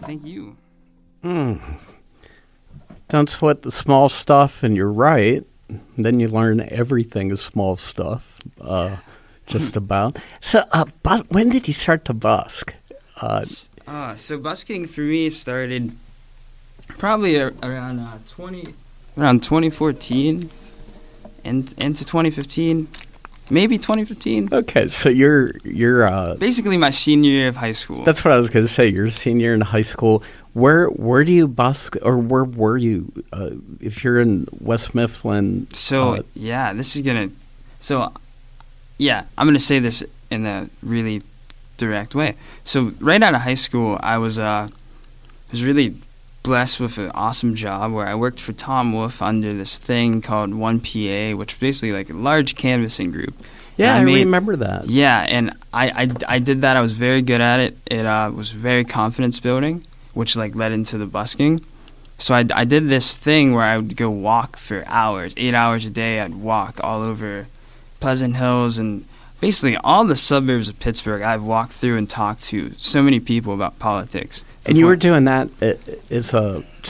Thank you. Don't sweat the small stuff, and you're right. Then you learn everything is small stuff, just about. So, when did you start to busk? So busking for me started probably around 2014 and into 2015, maybe 2015. Okay, so you're Basically my senior year of high school. that's what I was going to say. You're a senior in high school. Where do you busk, or where were you? If you're in West Mifflin. So I'm gonna say this in a really direct way. So right out of high school, I was really blessed with an awesome job where I worked for Tom Wolfe under this thing called 1PA, which was basically like a large canvassing group. Yeah, I made, remember that. Yeah, and I did that. I was very good at it. It was very confidence building, which like led into the busking. So I did this thing where I would go walk for hours, 8 hours a day. I'd walk all over Pleasant Hills and basically all the suburbs of Pittsburgh. I've walked through and talked to so many people about politics. And you were doing that as a